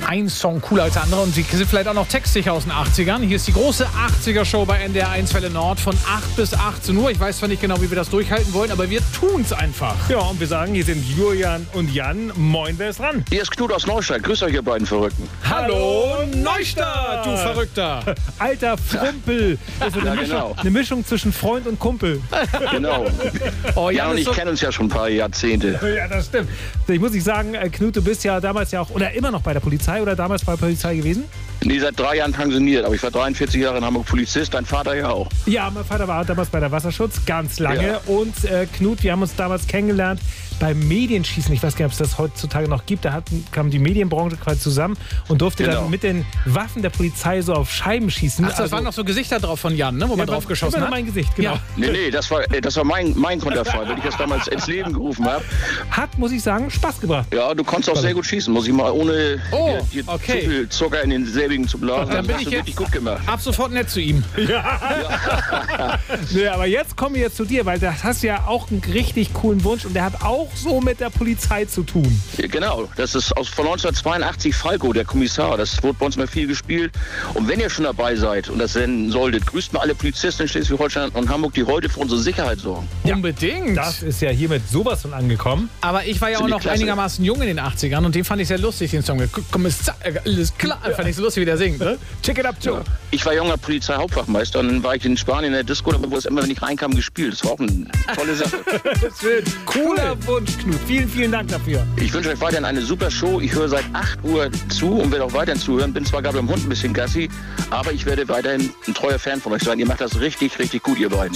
ein Song cooler als der andere und sie sind vielleicht auch noch textsicher aus den 80ern. Hier ist die große 80er-Show bei NDR 1 Welle Nord von 8 bis 18 Uhr. Ich weiß zwar nicht genau, wie wir das durchhalten wollen, aber wir tun's einfach. Ja, und wir sagen, hier sind Julian und Jan. Moin, wer ist dran? Hier ist Knut aus Neustadt. Grüßt euch, ihr beiden Verrückten. Hallo Neustadt, du Verrückter. Alter Frumpel. Das ist eine Mischung zwischen Freund und Kumpel. Genau. Oh, Jan und ich kennen uns ja schon ein paar Jahrzehnte. Ja, das stimmt. Ich muss nicht sagen, Knut, du bist ja damals ja auch, oder immer noch bei der Polizei oder damals bei der Polizei gewesen? Nee, seit 3 Jahren pensioniert, aber ich war 43 Jahre in Hamburg Polizist, dein Vater ja auch. Ja, mein Vater war damals bei der Wasserschutz, ganz lange. Ja. Und Knut, wir haben uns damals kennengelernt beim Medienschießen. Ich weiß gar nicht, ob es das heutzutage noch gibt. Da kam die Medienbranche quasi zusammen und durfte dann mit den Waffen der Polizei so auf Scheiben schießen. Ach, das waren noch so Gesichter drauf von Jan, ne, wo man drauf geschossen hat? Mein Gesicht, genau. Ja. Nee, das war mein Konterfei, weil ich das damals ins Leben gerufen habe. Hat, muss ich sagen, Spaß gebracht. Ja, du konntest auch sehr gut schießen, muss ich mal, ohne dir zu viel Zucker in den selbigen zu blasen. Dann bin ich jetzt gut gemacht. ab sofort nett zu ihm. Ja. Nee, aber jetzt kommen wir jetzt zu dir, weil da hast du ja auch einen richtig coolen Wunsch und der hat auch so mit der Polizei zu tun. Ja, genau, das ist von 1982 Falco, der Kommissar. Das wurde bei uns mal viel gespielt. Und wenn ihr schon dabei seid und das senden solltet, grüßt mal alle Polizisten in Schleswig-Holstein und Hamburg, die heute für unsere Sicherheit sorgen. Ja, unbedingt. Das ist ja hiermit sowas von angekommen. Aber ich war ja auch noch einigermaßen jung in den 80ern und den fand ich sehr lustig, den Song. Kommissar, alles klar. Fand ich so lustig, wie der singt, ne? Check it up, Joe. Ja. Ich war junger Polizeihauptwachmeister und dann war ich in Spanien in der Disco, da wurde es immer, wenn ich reinkam, gespielt. Das war auch eine tolle Sache. Schön. Cooler Wunsch, Knut. Vielen, vielen Dank dafür. Ich wünsche euch weiterhin eine super Show. Ich höre seit 8 Uhr zu und werde auch weiterhin zuhören. Bin zwar gerade beim Hund ein bisschen Gassi, aber ich werde weiterhin ein treuer Fan von euch sein. Ihr macht das richtig, richtig gut, ihr beiden.